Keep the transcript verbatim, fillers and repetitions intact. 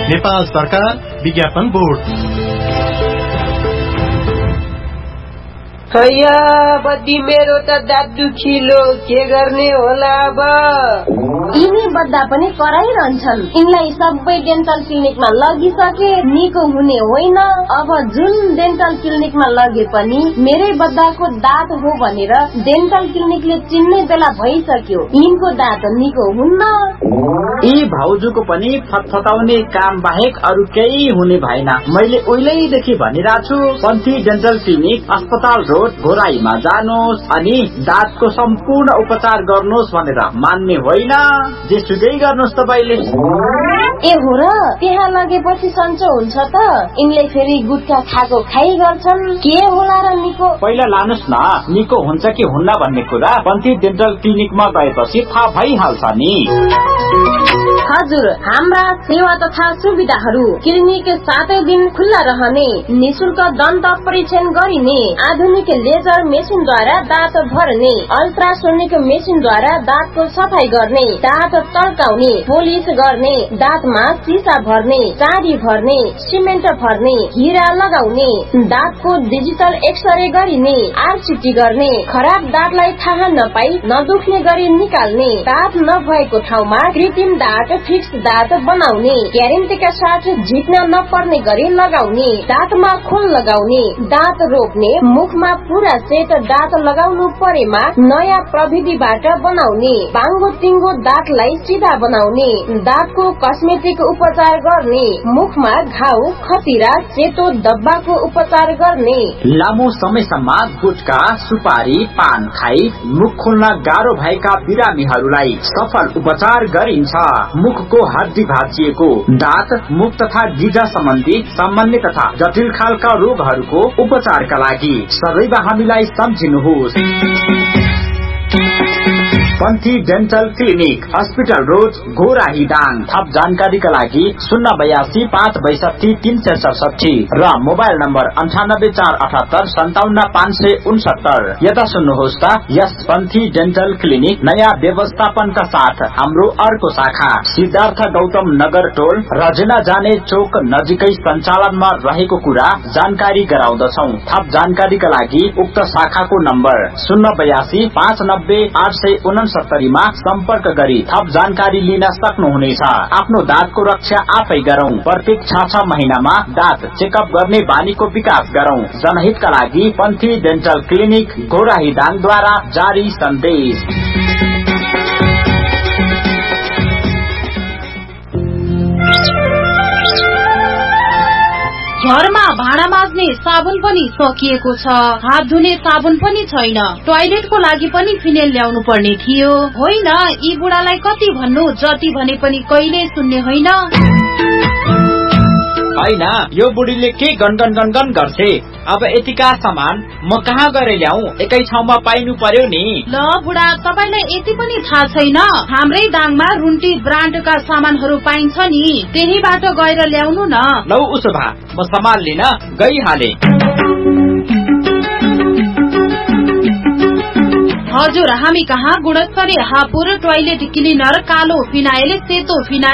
नेपाल सरकार विज्ञापन बोर्ड। हैया बद्दी मेरो त दाँत दुखिलो के गर्ने होला अब। यिनी बद्दा पनि कराइरहन्छन्। यिनलाई सबै डेन्टल क्लिनिकमा लगिसके निको हुने होइन। अब जुन डेन्टल क्लिनिकमा लगे पनि मेरै बद्दाको दाँत हो भनेर डेन्टल क्लिनिकले चिन्ने बेला भइसक्यो। यिनको दाँत निको हुन्न। यी भाउजूको पनि फतफताउने काम बाहेक अरू केही हुने भएन। मैले उहिलेदेखि भनिरहेको छु, पन्थी डेन्टल क्लिनिक अस्पताल रोड घोराईमा जानुहोस् अनि दाँतको सम्पूर्ण उपचार गर्नुहोस् भनेर मान्ने होइन। जेसुकै गर्नुहोस् तपाईले। ए हो र, त्यहाँ लगेपछि सन्चो हुन्छ त? यिनले फेरि गुटखा खाएको खाइ गर्छन्। के होला र निको? पहिला लानुहोस् न, निको हुन्छ कि हुन्न भन्ने कुरा पन्थी डेन्टल क्लिनिकमा गएपछि थाहा भइहाल्छ नि। हजुर, हाम्रा सेवा तथा सुविधाहरू क्लिनिक सातै दिन खुल्ला रहने, निशुल्क दन्त परीक्षण गरिने, आधुनिक लेजर मेसिनद्वारा दाँत भर्ने, अल्ट्रासोनिक मेसिनद्वारा दाँतको सफाई गर्ने, दाँत तर्काउने, पोलिस गर्ने, दाँतमा सिसा भर्ने, चाँदी भर्ने, सिमेन्ट भर्ने, हिरा लगाउने, दाँतको डिजिटल एक्सरे गरिने, आरसिटी गर्ने, खराब दाँतलाई थाहा नपाई नदुख्ने गरी निकाल्ने, दाँत नभएको ठाउँमा कृत्रिम दाँत फिक्स दाँत बनाउने, ग्यारेन्टीका साथ झिक्न नपर्ने गरी लगाउने, दाँतमा खोल लगाउने, दाँत रोप्ने, मुखमा पूरा सेट दाँत लगाउनु परेमा नयाँ प्रविधिबाट बनाउने, बाङ्गो टिङ्गो दाँतलाई सिधा बनाउने, दाँतको कस्मेटिक उपचार गर्ने, मुखमा घाउ खतिरा सेतो डब्बाको उपचार गर्ने। लामो समयसम्म गुटखा सुपारी पान खाई मुख खोल्न गाह्रो भएका बिरामीहरूलाई सफल उपचार गरिन्छ। मुखको हड्डी भाँचिएको, दाँत मुख तथा गिजा सम्बन्धी सामान्य तथा जटिल खालका रोगहरूको उपचारका लागि सदैव हामीलाई सम्झिनुहोस्। पन्थी dental clinic, hospital road Ghorahi Dang. थप जानकारीका लागि शून्य बयासी पाँच बैसठी तीन सय सडसठी र मोबाइल नम्बर अन्ठानब्बे चार अठहत्तर सन्ताउन्न पाँच सय उनसत्तर। यता सुन्नुहोस् त, यस पन्थी डेन्टल क्लिनिक नयाँ व्यवस्थापनका साथ हाम्रो अर्को शाखा सिद्धार्थ गौतम नगर टोल रजना जाने चोक नजिकै सञ्चालनमा रहेको कुरा जानकारी गराउँदछौ। थप जानकारीका लागि उक्त शाखाको नम्बर शून्य बयासी पाँच नब्बे आठ सय उनसत्तरीमा सम्पर्क गरी थप जानकारी लिन सक्नुहुनेछ। आफ्नो दाँतको रक्षा आफै गरौं। प्रत्येक छ छ महिनामा दाँत चेकअप गर्ने बानीको विकास गरौं। जनहितका लागि पन्थी डेन्टल क्लिनिक घोराही दाङद्वारा जारी सन्देश। घरमा भाँडा माझ्ने साबुन पनि सकिएको छ, हात धुने साबुन पनि छैन, टोयलेटको लागि पनि फिनेल ल्याउनु पर्ने थियो। होइन, यी बुढालाई कति भन्नु, जति भने पनि कहिले सुन्ने होइन। होइन, यो बुढीले के गनगन गनगन गर्छे? अब यतिका सामान म कहाँ गएर ल्याऊ? एकै ठाउँमा पाइनु पर्यो नि। ल बुढा, तपाईलाई यति पनि थाहा छैन? हाम्रै दाङमा रुन्टी ब्रान्डका सामानहरू पाइन्छ नि, त्यहीबाट गएर ल्याउनु न। लौ उसो भा म सामान लिन गइहाले। हजुर, हामी कहाँ गुणस्तरीय हापुर टोयलेट क्लिनर, कालो फिनाइल, सेतो फिनाइल